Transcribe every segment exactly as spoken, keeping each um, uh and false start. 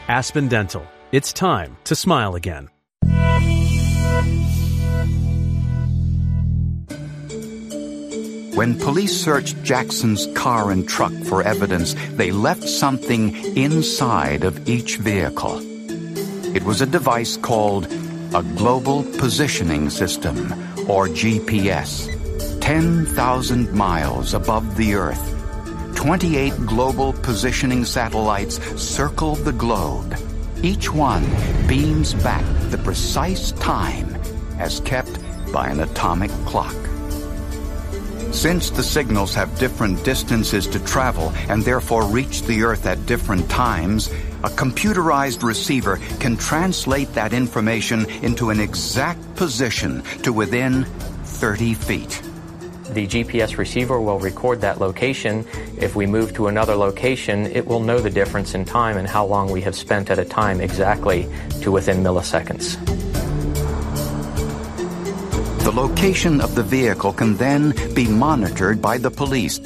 Aspen Dental. It's time to smile again. When police searched Jackson's car and truck for evidence, they left something inside of each vehicle. It was a device called a Global Positioning System, or G P S. ten thousand miles above the Earth, twenty-eight global positioning satellites circle the globe. Each one beams back the precise time as kept by an atomic clock. Since the signals have different distances to travel and therefore reach the Earth at different times, a computerized receiver can translate that information into an exact position to within thirty feet. The G P S receiver will record that location. If we move to another location, it will know the difference in time and how long we have spent at a time exactly to within milliseconds. The location of the vehicle can then be monitored by the police.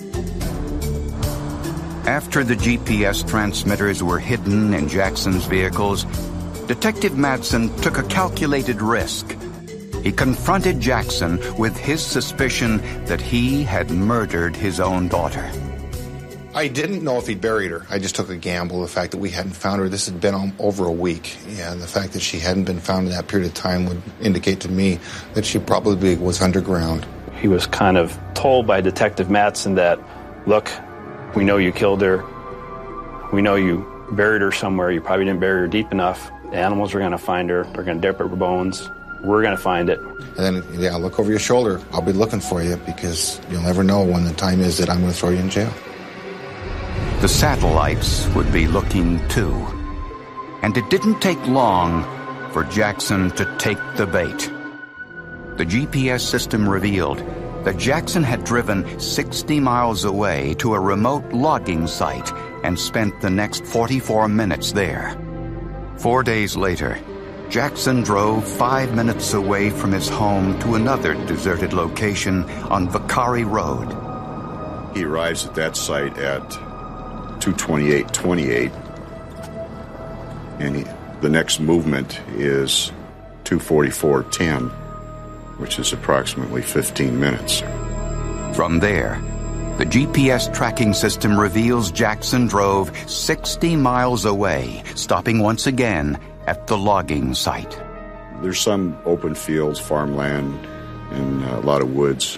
After the G P S transmitters were hidden in Jackson's vehicles, Detective Madsen took a calculated risk. He confronted Jackson with his suspicion that he had murdered his own daughter. I didn't know if he'd buried her. I just took a gamble, the fact that we hadn't found her. This had been um, over a week, and the fact that she hadn't been found in that period of time would indicate to me that she probably was underground. He was kind of told by Detective Madsen that, look, we know you killed her. We know you buried her somewhere. You probably didn't bury her deep enough. The animals are going to find her. They're going to dip her bones. We're going to find it. And then, yeah, look over your shoulder. I'll be looking for you because you'll never know when the time is that I'm going to throw you in jail. The satellites would be looking too. And it didn't take long for Jackson to take the bait. The G P S system revealed that Jackson had driven sixty miles away to a remote logging site and spent the next forty-four minutes there. Four days later, Jackson drove five minutes away from his home to another deserted location on Vicari Road. He arrives at that site at two twenty-eight twenty-eight, and he, the next movement is two forty-four ten, which is approximately fifteen minutes. From there, the G P S tracking system reveals Jackson drove sixty miles away, stopping once again at the logging site. There's some open fields, farmland, and a lot of woods.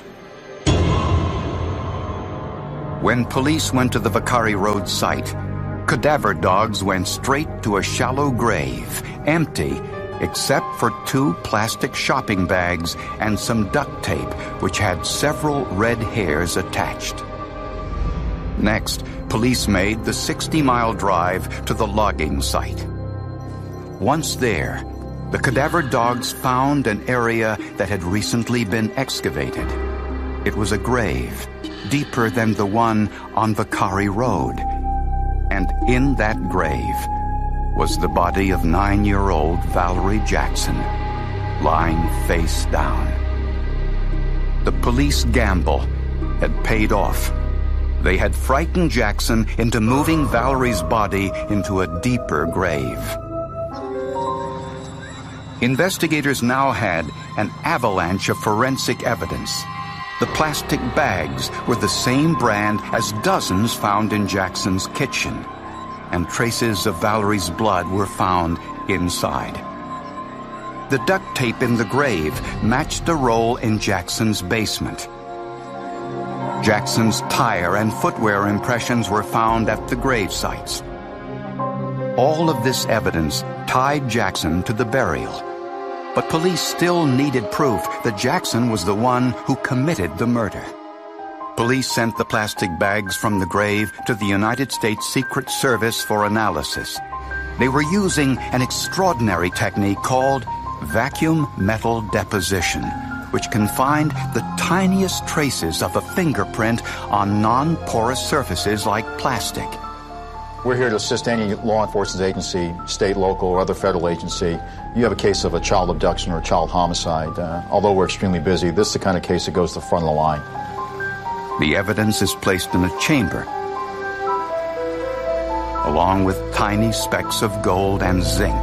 When police went to the Vicari Road site, cadaver dogs went straight to a shallow grave, empty except for two plastic shopping bags and some duct tape which had several red hairs attached. Next, police made the sixty-mile drive to the logging site. Once there, the cadaver dogs found an area that had recently been excavated. It was a grave, deeper than the one on Vicari Road. And in that grave was the body of nine-year-old Valerie Jackson, lying face down. The police gamble had paid off. They had frightened Jackson into moving Valerie's body into a deeper grave. Investigators now had an avalanche of forensic evidence. The plastic bags were the same brand as dozens found in Jackson's kitchen, and traces of Valerie's blood were found inside. The duct tape in the grave matched a roll in Jackson's basement. Jackson's tire and footwear impressions were found at the grave sites. All of this evidence tied Jackson to the burial. But police still needed proof that Jackson was the one who committed the murder. Police sent the plastic bags from the grave to the United States Secret Service for analysis. They were using an extraordinary technique called vacuum metal deposition, which can find the tiniest traces of a fingerprint on non-porous surfaces like plastic. We're here to assist any law enforcement agency, state, local, or other federal agency. You have a case of a child abduction or a child homicide. Uh, although we're extremely busy, this is the kind of case that goes to the front of the line. The evidence is placed in a chamber. along with tiny specks of gold and zinc.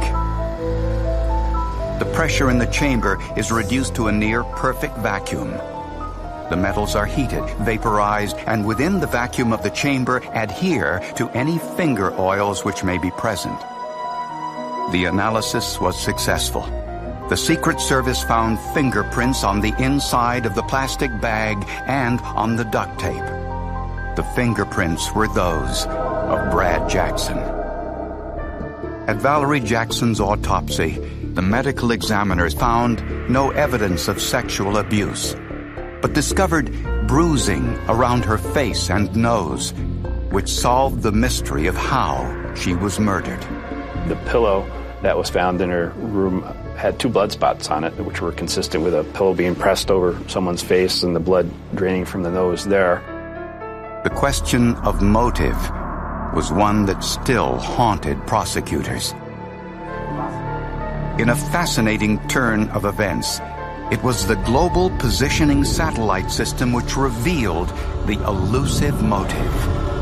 The pressure in the chamber is reduced to a near-perfect vacuum. The metals are heated, vaporized, and within the vacuum of the chamber adhere to any finger oils which may be present. The analysis was successful. The Secret Service found fingerprints on the inside of the plastic bag and on the duct tape. The fingerprints were those of Brad Jackson. At Valerie Jackson's autopsy, the medical examiners found no evidence of sexual abuse, but discovered bruising around her face and nose, which solved the mystery of how she was murdered. The pillow that was found in her room had two blood spots on it, which were consistent with a pillow being pressed over someone's face and the blood draining from the nose there. The question of motive was one that still haunted prosecutors. In a fascinating turn of events, it was the Global Positioning Satellite System which revealed the elusive motive.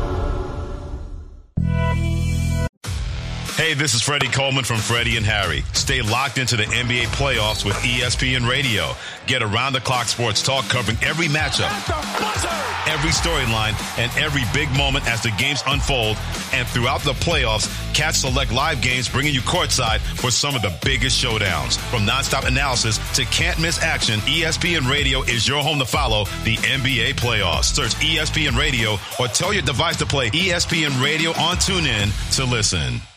Hey, this is Freddie Coleman from Freddie and Harry. Stay locked into the N B A playoffs with E S P N Radio. Get around-the-clock sports talk covering every matchup, every storyline, and every big moment as the games unfold. And throughout the playoffs, catch select live games bringing you courtside for some of the biggest showdowns. From nonstop analysis to can't-miss action, E S P N Radio is your home to follow the N B A playoffs. Search E S P N Radio or tell your device to play E S P N Radio on TuneIn to listen.